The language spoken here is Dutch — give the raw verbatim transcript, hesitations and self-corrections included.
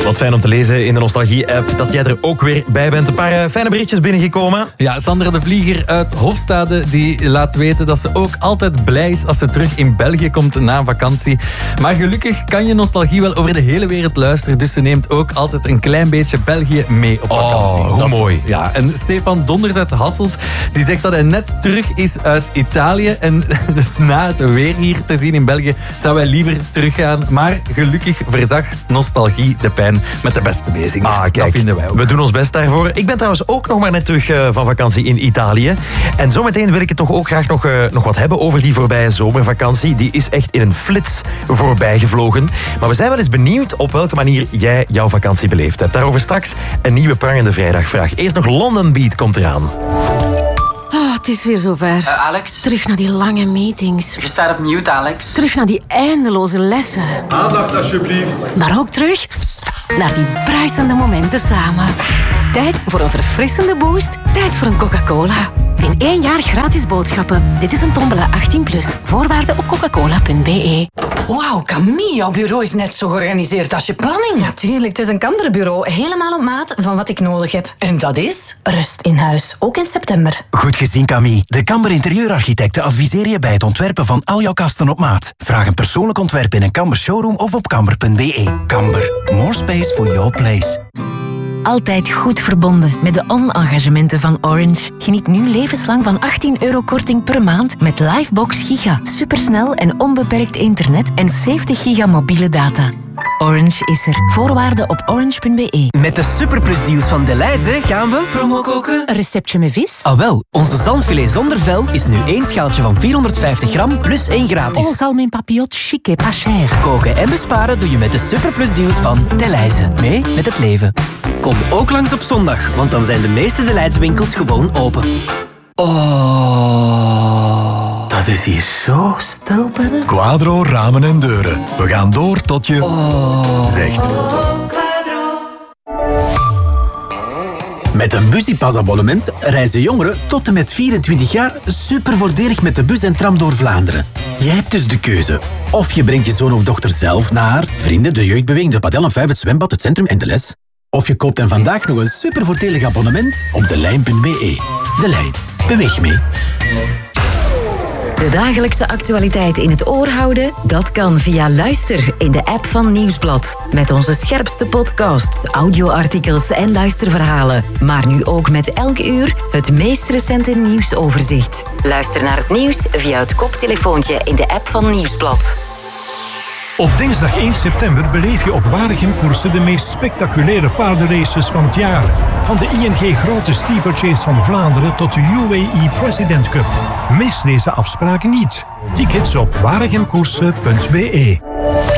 Wat fijn om te lezen in de Nostalgie-app dat jij er ook weer bij bent. Een paar uh, fijne berichtjes binnengekomen. Ja, Sandra de Vlieger uit Hofstade die laat weten dat ze ook altijd blij is als ze terug in België komt na een vakantie. Maar gelukkig kan je Nostalgie wel over de hele wereld luisteren, dus ze neemt ook altijd een klein beetje België mee op vakantie. Oh, hoe is, mooi. Ja, en Stefan Donders uit Hasselt die zegt dat hij net terug is uit Italië en na het weer hier te zien in België zou hij liever teruggaan. Maar gelukkig verzacht Nostalgie de pijn met de beste bezigers. Ah, kijk, dat vinden wij ook. We doen ons best daarvoor. Ik ben trouwens ook nog maar net terug uh, van vakantie in Italië. En zometeen wil ik het toch ook graag nog, uh, nog wat hebben over die voorbije zomervakantie. Die is echt in een flits voorbij gevlogen. Maar we zijn wel eens benieuwd op welke manier jij jouw vakantie beleefd hebt. Daarover straks een nieuwe prangende vrijdagvraag. Eerst nog London Beat komt eraan. Oh, het is weer zover. Uh, Alex? Terug naar die lange meetings. Je staat op mute, Alex. Terug naar die eindeloze lessen. Aandacht alsjeblieft. Maar ook terug naar die bruisende momenten samen. Tijd voor een verfrissende boost. Tijd voor een Coca-Cola. In één jaar gratis boodschappen. Dit is een tombola achttien plus. Voorwaarden op coca-cola punt b e. Wauw, Camille, jouw bureau is net zo georganiseerd als je planning. Natuurlijk, het is een Kamberbureau. Helemaal op maat van wat ik nodig heb. En dat is? Rust in huis, ook in september. Goed gezien, Camille. De Kamber interieurarchitecten adviseren je bij het ontwerpen van al jouw kasten op maat. Vraag een persoonlijk ontwerp in een Kamber showroom of op kamber punt b e. Kamber, more space for your place. Altijd goed verbonden met de on-engagementen van Orange. Geniet nu levenslang van achttien euro korting per maand met Livebox Giga. Supersnel en onbeperkt internet en zeventig giga mobiele data. Orange is er. Voorwaarden op orange punt b e. Met de Superplus deals van Delhaize gaan we promo koken. Een receptje met vis? Ah wel, onze zalmfilet zonder vel is nu één schaaltje van vierhonderdvijftig gram plus één gratis. Oh, salme in papillote chic et pas cher. Koken en besparen doe je met de Superplus deals van Delhaize. Mee met het leven. Kom ook langs op zondag, want dan zijn de meeste Delhaize winkels gewoon open. Oh, dat is hier zo stil binnen. Quadro Ramen en Deuren. We gaan door tot je oh. zegt. Met een Busypass-abonnement reizen jongeren tot en met vierentwintig jaar super voordelig met de bus en tram door Vlaanderen. Je hebt dus de keuze. Of je brengt je zoon of dochter zelf naar vrienden, de jeugdbeweging, de padel en vijf, het zwembad, het centrum en de les. Of je koopt hen vandaag nog een super voordelig abonnement op de lijn punt b e. De Lijn. Beweeg mee. De dagelijkse actualiteit in het oor houden? Dat kan via Luister in de app van Nieuwsblad. Met onze scherpste podcasts, audioartikels en luisterverhalen. Maar nu ook met elk uur het meest recente nieuwsoverzicht. Luister naar het nieuws via het koptelefoontje in de app van Nieuwsblad. Op dinsdag één september beleef je op Waregem Koersen de meest spectaculaire paardenraces van het jaar. Van de I N G Grote Steeplechase van Vlaanderen tot de U A E President Cup. Mis deze afspraak niet. Tickets op waregemkoersen punt b e.